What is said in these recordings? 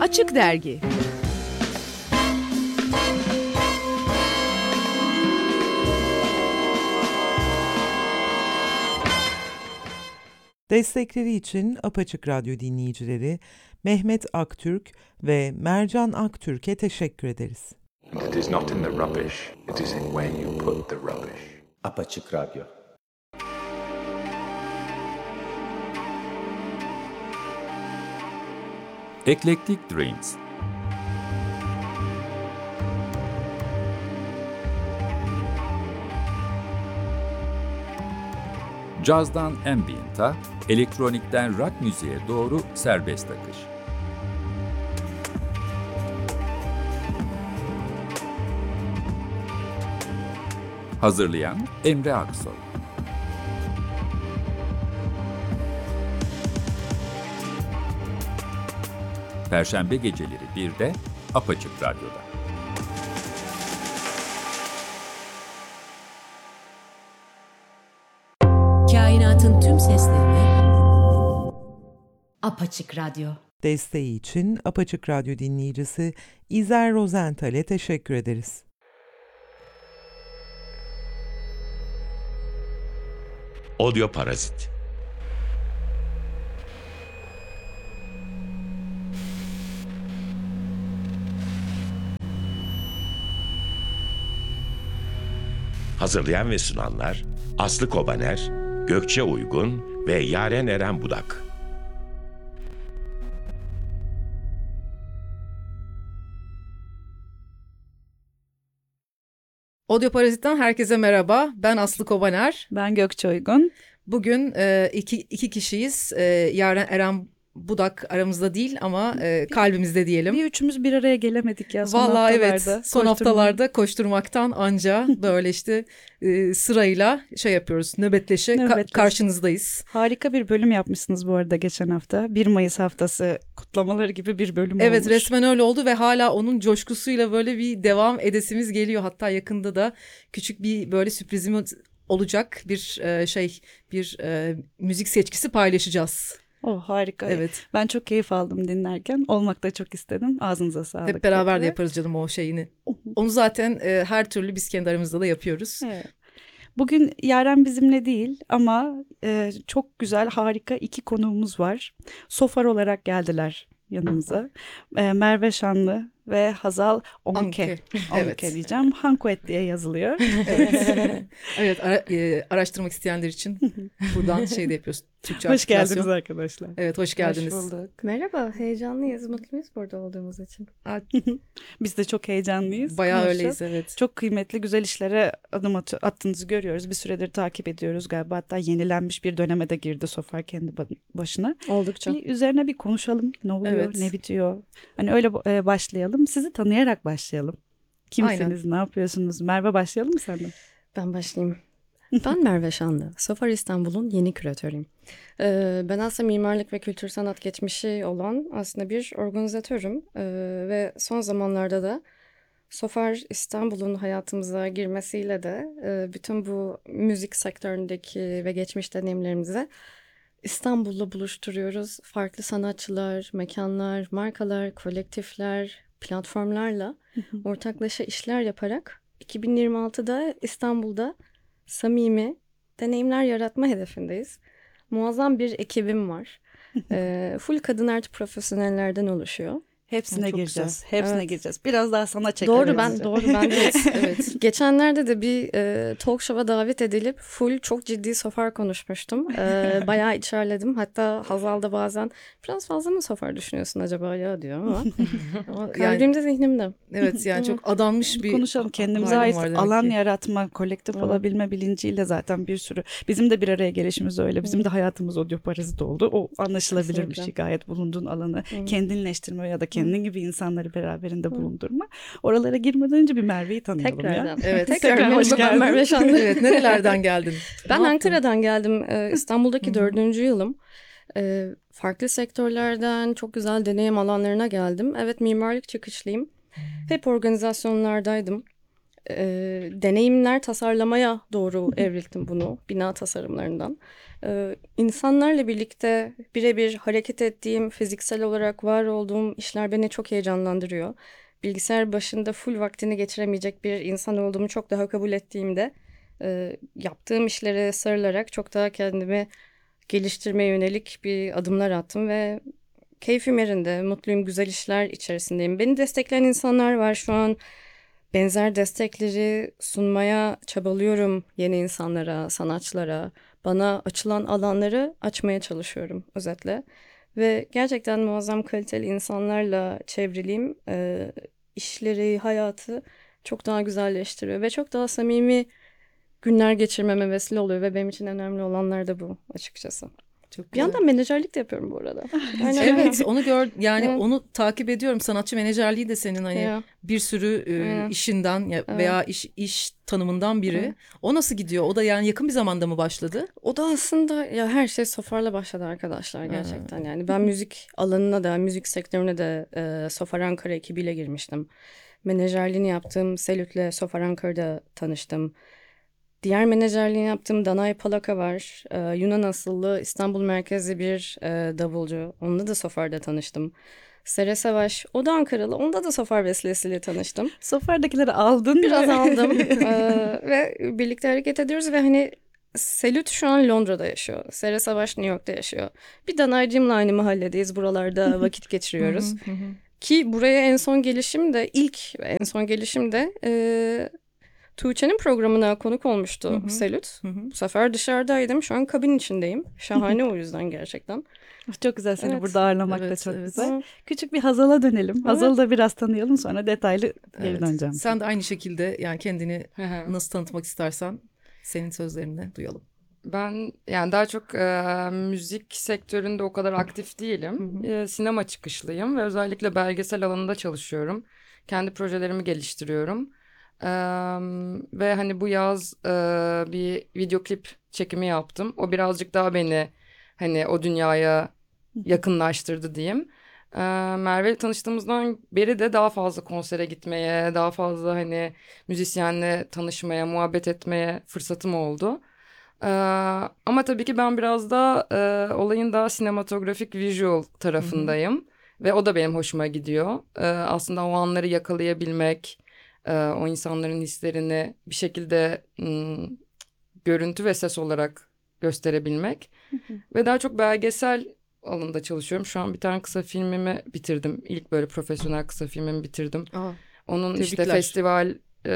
Açık Dergi. Destekleri için Apaçık Radyo dinleyicileri Mehmet Aktürk ve Mercan Aktürk'e teşekkür ederiz. It is not in the rubbish, it is in where you put the rubbish. Apaçık Radyo. Eclectic Dreams. Cazdan ambient'a, elektronikten rock müziğe doğru serbest akış. Hazırlayan Emre Aksoy. Perşembe geceleri 1'de Apaçık Radyo'da. Kainatın tüm seslerini Apaçık Radyo. Desteği için Apaçık Radyo dinleyicisi İzer Rozenthal'e teşekkür ederiz. Audio Parazit. Hazırlayan ve sunanlar Aslı Kobaner, Gökçe Uygun ve Yaren Eren Budak. Audio Parazit'ten herkese merhaba. Ben Aslı Kobaner. Ben Gökçe Uygun. Bugün iki kişiyiz. Yaren Eren Budak aramızda değil ama kalbimizde diyelim. Bir üçümüz bir araya gelemedik ya son Vallahi haftalarda. Evet, son haftalarda koşturmaktan anca böyle işte sırayla şey yapıyoruz, nöbetleşe karşınızdayız. Harika bir bölüm yapmışsınız bu arada geçen hafta. 1 Mayıs haftası kutlamaları gibi bir bölüm Evet, olmuş. resmen öyle oldu ve hala onun coşkusuyla böyle bir devam edesimiz geliyor. Hatta yakında da küçük bir böyle sürprizimiz olacak, bir müzik seçkisi paylaşacağız. Oh, harika. Evet. Ben çok keyif aldım dinlerken. Olmak da çok istedim. Ağzınıza sağlık. Hep beraber de yaparız canım o şeyini. Onu zaten her türlü biz kendi aramızda da yapıyoruz. Evet. Bugün Yaren bizimle değil ama çok güzel, harika 2 konuğumuz var. Sofar olarak geldiler yanımıza. Merve Şanlı ve Hazal Onke. Evet. Onke diyeceğim. Hankuet diye yazılıyor. Evet. Evet, araştırmak isteyenler için buradan şey de yapıyoruz. Türkçe Hoş artikülasyon. geldiniz arkadaşlar. Evet, hoş geldiniz. Hoş bulduk. Merhaba, heyecanlıyız, mutluyuz burada olduğumuz için. Biz de çok heyecanlıyız. Bayağı Konuşup öyleyiz, evet. Çok kıymetli, güzel işlere adım attığınızı görüyoruz. Bir süredir takip ediyoruz galiba. Hatta yenilenmiş bir döneme de girdi Sofar kendi başına. Oldukça. Bir üzerine bir konuşalım. Ne oluyor, Evet. ne bitiyor? Hani öyle başlayalım. Sizi tanıyarak başlayalım. Kimsiniz, ne yapıyorsunuz? Merve, başlayalım mı senden? Ben başlayayım. Ben Merve Şanlı, Sofar İstanbul'un yeni küratörüyüm. Ben aslında mimarlık ve kültür sanat geçmişi olan aslında bir organizatörüm. Ve son zamanlarda da Sofar İstanbul'un hayatımıza girmesiyle de bütün bu müzik sektöründeki ve geçmiş deneyimlerimizi İstanbul'la buluşturuyoruz. Farklı sanatçılar, mekanlar, markalar, kolektifler, platformlarla ortaklaşa işler yaparak 2026'da İstanbul'da samimi deneyimler yaratma hedefindeyiz. Muazzam bir ekibim var. Full kadın artı profesyonellerden oluşuyor. Hepsine Çok gireceğiz. güzel. Hepsine Evet. gireceğiz. Biraz daha sana çekelim. Doğru ben de evet. Geçenlerde de bir talk show'a davet edilip full çok ciddi Sofar konuşmuştum. Bayağı içerledim. Hatta Hazal da bazen biraz fazla mı Sofar düşünüyorsun acaba ya diyor ama kalbimde, zihnimde. Evet, yani çok adanmış bir konuşalım. Kendimize halim ait var demek alan ki. yaratma, kolektif olabilme bilinciyle zaten bir sürü. Bizim de bir araya gelişimiz öyle. Bizim de hayatımız audio parazit oldu. O anlaşılabilir bir Kesinlikle. şey. Gayet bulunduğun alanı kendinleştirme ya da kendin gibi insanları beraberinde bulundurma. Oralara girmeden önce bir Merve'yi tanıyalım ya. Tekrardan. Evet. Tekrar hoş merhaba, ben geldin. Merve Şanlı. Evet, nerelerden geldin? Ben Ne yaptın? Ankara'dan geldim. İstanbul'daki 4. yılım. Farklı sektörlerden çok güzel deneyim alanlarına geldim. Evet, mimarlık çıkışlıyım. Hep organizasyonlardaydım. Deneyimler tasarlamaya doğru evrildim bunu. Bina tasarımlarından. İnsanlarla birlikte birebir hareket ettiğim, fiziksel olarak var olduğum işler beni çok heyecanlandırıyor. Bilgisayar başında full vaktini geçiremeyecek bir insan olduğumu çok daha kabul ettiğimde yaptığım işlere sarılarak çok daha kendimi geliştirmeye yönelik bir adımlar attım ve keyfim yerinde, mutluyum, güzel işler içerisindeyim. Beni destekleyen insanlar var şu an. Benzer destekleri sunmaya çabalıyorum yeni insanlara, sanatçılara. Bana açılan alanları açmaya çalışıyorum özetle. Ve gerçekten muazzam kaliteli insanlarla çevriliyim. İşleri, hayatı çok daha güzelleştiriyor ve çok daha samimi günler geçirmeme vesile oluyor ve benim için önemli olanlar da bu açıkçası. Çok Bir yandan menajerlik de yapıyorum bu arada. Aynen. Evet, onu yani Evet. onu takip ediyorum. Sanatçı menajerliği de senin hani Ya. bir sürü Evet. işinden veya iş tanımından biri. Evet. O nasıl gidiyor? O da yani yakın bir zamanda mı başladı? O da aslında ya her şey Sofar'la başladı arkadaşlar gerçekten. Yani ben müzik alanına da, müzik sektörüne de Sofar Ankara ekibiyle girmiştim. Menajerliğini yaptığım Selüt'le Sofar Ankara'da tanıştım. Diğer menajerliğini yaptığım Danay Palaka var. Yunan asıllı İstanbul merkezli bir davulcu. Onunla da Sofar'da tanıştım. Sere Savaş, o da Ankaralı. Onda da Sofar vesilesiyle tanıştım. Sofar'dakileri aldın. Biraz aldım ve birlikte hareket ediyoruz ve hani Selüt şu an Londra'da yaşıyor. Sere Savaş New York'ta yaşıyor. Bir Danaycığımla aynı mahalledeyiz. Buralarda vakit geçiriyoruz. Ki buraya en son gelişim de Tuğçe'nin programına konuk olmuştu Selüt. Bu sefer dışarıdaydım. Şu an kabin içindeyim. Şahane o yüzden gerçekten. Çok güzel seni Evet. burada ağırlamak da Evet, çok evet. güzel. Küçük bir Hazal'a dönelim. Hazal'ı da biraz tanıyalım, sonra detaylı geri döneceğim. Sen de aynı şekilde yani kendini nasıl tanıtmak istersen senin sözlerini duyalım. Ben yani daha çok müzik sektöründe o kadar aktif değilim. Sinema çıkışlıyım ve özellikle belgesel alanında çalışıyorum. Kendi projelerimi geliştiriyorum. Ve hani bu yaz bir video klip çekimi yaptım. O birazcık daha beni hani o dünyaya yakınlaştırdı diyeyim. Merve ile tanıştığımızdan beri de daha fazla konsere gitmeye, daha fazla hani müzisyenle tanışmaya, muhabbet etmeye fırsatım oldu. Ama tabii ki ben biraz da olayın daha sinematografik, visual tarafındayım. Ve o da benim hoşuma gidiyor. Aslında o anları yakalayabilmek, o insanların hislerini bir şekilde görüntü ve ses olarak gösterebilmek. Ve daha çok belgesel alanında çalışıyorum. Şu an bir tane kısa filmimi bitirdim. İlk böyle profesyonel kısa filmimi bitirdim. Onun işte tebrikler. festival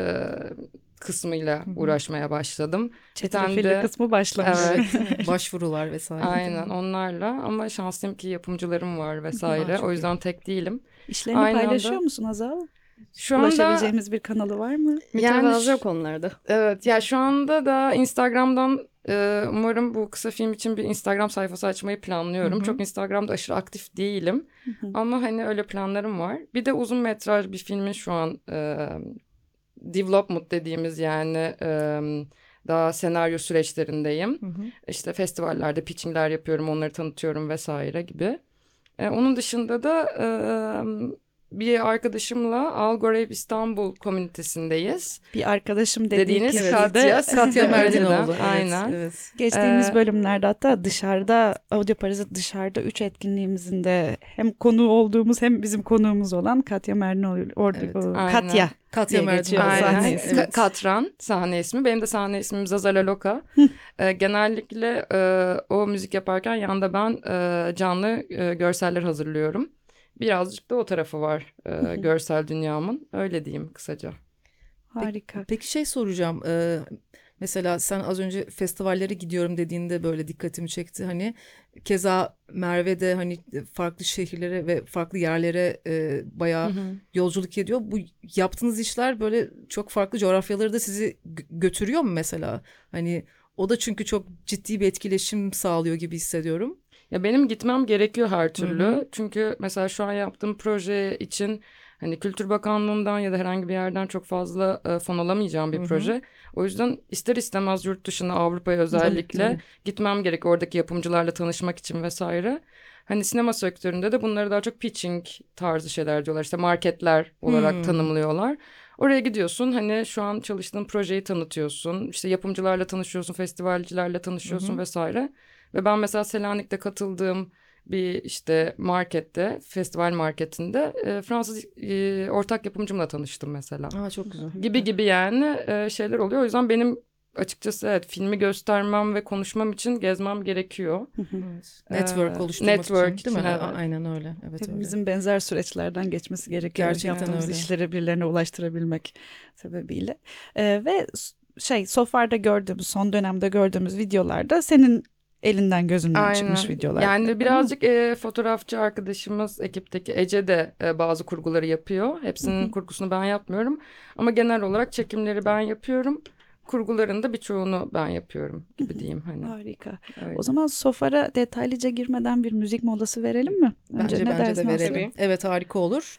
kısmıyla uğraşmaya başladım. Çetrefilli kısmı başlamış. Evet. Başvurular vesaire. Aynen onlarla ama şanslıyım ki yapımcılarım var vesaire. çok O yüzden tek değilim. İşlerini Aynı paylaşıyor anda- musun Hazal? Şu anda Ulaşabileceğimiz bir kanalı var mı? Mütevazı yok onlarda. evet ya şu anda da Instagram'dan umarım bu kısa film için bir Instagram sayfası açmayı planlıyorum. Çok Instagram'da aşırı aktif değilim. Ama hani öyle planlarım var. Bir de uzun metraj bir filmin şu an development dediğimiz yani daha senaryo süreçlerindeyim. İşte festivallerde pitchingler yapıyorum, onları tanıtıyorum vesaire gibi. Onun dışında da bir arkadaşımla Algorave İstanbul komünitesindeyiz. Bir arkadaşım Dediğiniz gibi Katya. Katya Merdinoğlu. Aynen. Evet. geçtiğimiz bölümlerde hatta dışarıda Audio Parazit dışarıda 3 etkinliğimizin de hem konu olduğumuz hem bizim konuğumuz olan Katya Merdinoğlu Aynen. Katya Katya diye geçiyor Merdinoğlu. sahne Aynen. ismi. Katran sahne ismi. Benim de sahne ismim Zazala Loka. Genellikle o müzik yaparken yanında ben canlı görseller hazırlıyorum. Birazcık da o tarafı var görsel dünyamın. Öyle diyeyim kısaca. Harika. Peki şey soracağım. Mesela sen az önce festivallere gidiyorum dediğinde böyle dikkatimi çekti. Hani keza Merve de hani farklı şehirlere ve farklı yerlere bayağı yolculuk ediyor. Bu yaptığınız işler böyle çok farklı coğrafyaları da sizi götürüyor mu mesela? Hani o da çünkü çok ciddi bir etkileşim sağlıyor gibi hissediyorum. Ya benim gitmem gerekiyor her türlü. Çünkü mesela şu an yaptığım proje için hani Kültür Bakanlığı'ndan ya da herhangi bir yerden çok fazla fon alamayacağım bir proje. O yüzden ister istemez yurt dışına, Avrupa'ya özellikle gitmem gerek oradaki yapımcılarla tanışmak için vesaire. Hani sinema sektöründe de bunları daha çok pitching tarzı şeyler diyorlar. İşte marketler olarak tanımlıyorlar. Oraya gidiyorsun, hani şu an çalıştığın projeyi tanıtıyorsun. İşte yapımcılarla tanışıyorsun, festivalcilerle tanışıyorsun vesaire. Ve ben mesela Selanik'te katıldığım bir işte markette, festival marketinde Fransız ortak yapımcımla tanıştım mesela. Aa, çok güzel. Gibi yani şeyler oluyor. O yüzden benim açıkçası evet filmi göstermem ve konuşmam için gezmem gerekiyor. Evet. Network oluşturmak network için değil mi? için, evet. Aynen öyle. Evet, öyle. Hepimizin benzer süreçlerden geçmesi gerekiyor. Gerçekten Yaptığımız öyle. işleri birilerine ulaştırabilmek sebebiyle. Ve So Far'da gördüğümüz, son dönemde gördüğümüz videolarda senin elinden gözünden çıkmış videolar. Yani birazcık fotoğrafçı arkadaşımız ekipteki Ece de bazı kurguları yapıyor. Hepsinin kurgusunu ben yapmıyorum. Ama genel olarak çekimleri ben yapıyorum. Kurguların da birçoğunu ben yapıyorum gibi diyeyim. Hani. Harika. Öyle. O zaman So Far'a detaylıca girmeden bir müzik molası verelim mi? Bence ne de dersin verelim. Aslı? Evet, harika olur.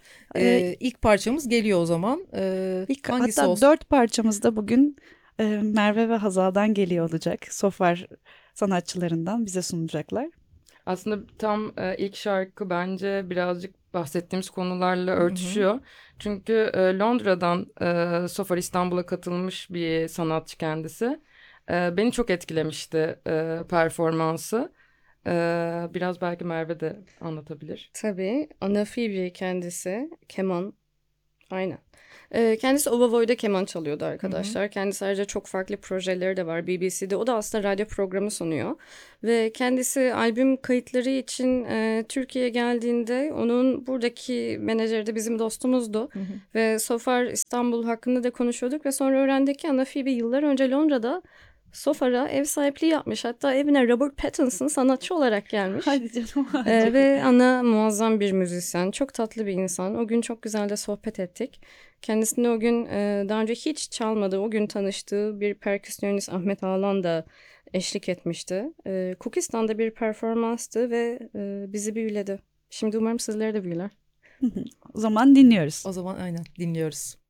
İlk parçamız geliyor o zaman. Hangisi Hatta olsun? 4 parçamız da bugün Merve ve Hazal'dan geliyor olacak. So Far sanatçılarından bize sunacaklar. Aslında tam ilk şarkı bence birazcık bahsettiğimiz konularla örtüşüyor. Çünkü Londra'dan So Far İstanbul'a katılmış bir sanatçı kendisi. Beni çok etkilemişti performansı. Biraz belki Merve de anlatabilir. Tabii. Anna Phoebe kendisi keman. Aynen. Kendisi Ovavoy'da keman çalıyordu arkadaşlar. Kendisi ayrıca çok farklı projeleri de var BBC'de. O da aslında radyo programı sunuyor. Ve kendisi albüm kayıtları için Türkiye'ye geldiğinde onun buradaki menajeri de bizim dostumuzdu. Ve So Far İstanbul hakkında da konuşuyorduk. Ve sonra öğrendik ki Anna Phoebe yıllar önce Londra'da So Far'a ev sahipliği yapmış. Hatta evine Robert Pattinson sanatçı olarak gelmiş. Hadi canım. Ve Anna muazzam bir müzisyen. Çok tatlı bir insan. O gün çok güzel de sohbet ettik. Kendisine o gün daha önce hiç çalmadığı, o gün tanıştığı bir perküsyonist Ahmet Ağlan da eşlik etmişti. Kukistan'da bir performanstı ve bizi büyüledi. Şimdi umarım sizleri de büyüler. O zaman dinliyoruz. O zaman aynen dinliyoruz.